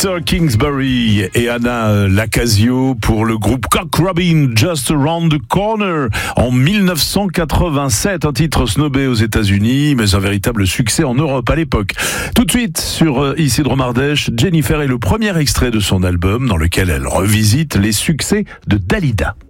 Peter Kingsbury et Anna Lacasio pour le groupe Cock Robin, Just Around the Corner, en 1987. Un titre snobé aux États-Unis, mais un véritable succès en Europe à l'époque. Tout de suite, sur Isidro Mardèche, Jennifer est le premier extrait de son album dans lequel elle revisite les succès de Dalida.